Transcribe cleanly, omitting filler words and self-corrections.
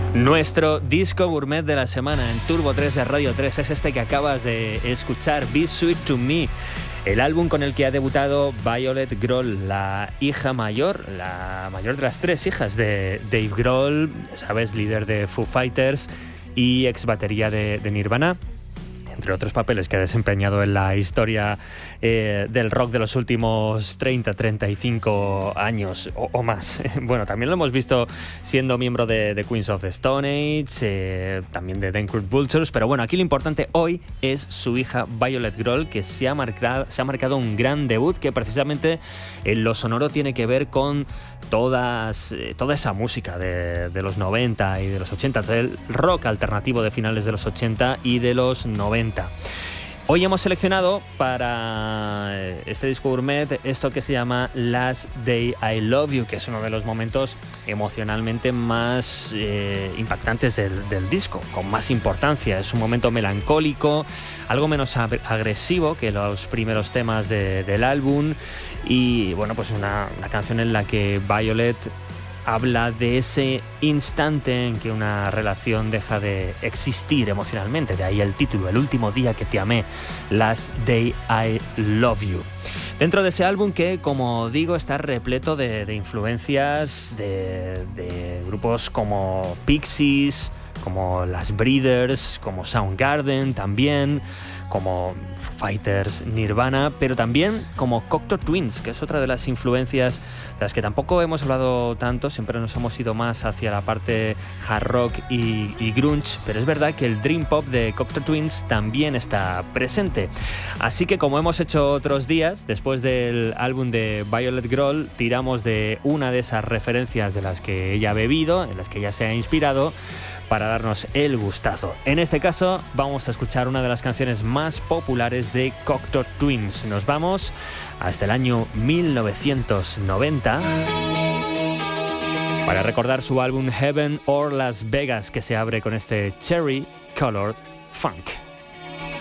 Nuestro disco gourmet de la semana en Turbo 3 de Radio 3 es este que acabas de escuchar, Be Sweet to Me, el álbum con el que ha debutado Violet Grohl, la hija mayor, la mayor de las tres hijas de Dave Grohl, sabes, líder de Foo Fighters y ex batería de Nirvana, entre otros papeles que ha desempeñado en la historia del rock de los últimos 30-35 años o más. Bueno, también lo hemos visto siendo miembro de Queens of the Stone Age, también de Dancrut Vultures, pero bueno, aquí lo importante hoy es su hija Violet Grohl, que se ha marcado un gran debut que precisamente en lo sonoro tiene que ver con toda esa música de los 90 y de los 80, del rock alternativo de finales de los 80 y de los 90. Hoy hemos seleccionado para este disco gourmet esto que se llama Last Day I Love You, que es uno de los momentos emocionalmente más impactantes del disco, con más importancia. Es un momento melancólico, algo menos agresivo que los primeros temas del álbum, y bueno, pues una canción en la que Violet habla de ese instante en que una relación deja de existir emocionalmente, de ahí el título, El último día que te amé, Last Day I Love You. Dentro de ese álbum que, como digo, está repleto de influencias de grupos como Pixies, como las Breeders, como Soundgarden también, como Foo Fighters, Nirvana, pero también como Cocteau Twins, que es otra de las influencias de las que tampoco hemos hablado tanto. Siempre nos hemos ido más hacia la parte hard rock y grunge, pero es verdad que el dream pop de Cocteau Twins también está presente. Así que, como hemos hecho otros días, después del álbum de Violet Grohl, tiramos de una de esas referencias de las que ella ha bebido, en las que ella se ha inspirado, para darnos el gustazo. En este caso vamos a escuchar una de las canciones más populares de Cocteau Twins. Nos vamos hasta el año 1990 para recordar su álbum Heaven or Las Vegas, que se abre con este Cherry Colored Funk.